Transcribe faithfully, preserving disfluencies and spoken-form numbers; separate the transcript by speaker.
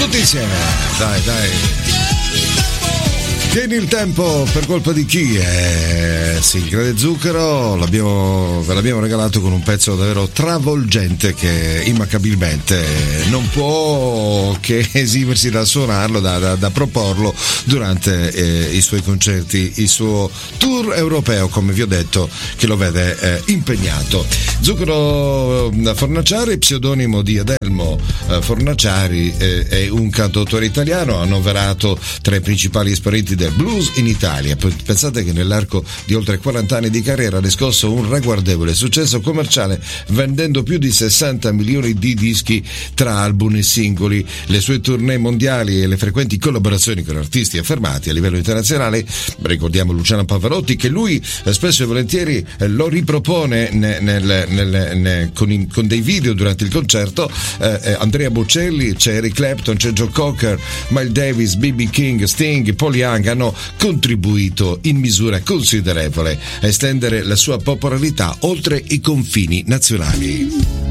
Speaker 1: Tutti insieme, dai, dai. Tieni il tempo per colpa di chi? Eh, sì, Grande Zucchero l'abbiamo, ve l'abbiamo regalato con un pezzo davvero travolgente che immancabilmente non può che esimersi da suonarlo, da, da, da proporlo durante eh, i suoi concerti, il suo tour europeo, come vi ho detto, che lo vede eh, impegnato. Zucchero Fornaciari, pseudonimo di Adelmo eh, Fornaciari, eh, è un cantautore italiano annoverato tra i principali esponenti del blues in Italia. Pensate che nell'arco di oltre quaranta anni di carriera ha riscosso un ragguardevole successo commerciale, vendendo più di sessanta milioni di dischi tra album e singoli. Le sue tournée mondiali e le frequenti collaborazioni con artisti affermati a livello internazionale, ricordiamo Luciano Pavarotti, che lui spesso e volentieri lo ripropone nel, nel, nel, nel, con, in, con dei video durante il concerto. eh, Andrea Bocelli, c'è Eric Clapton, c'è Joe Cocker, Miles Davis, B B King, Sting, Paul Young hanno contribuito in misura considerevole a estendere la sua popolarità oltre i confini nazionali.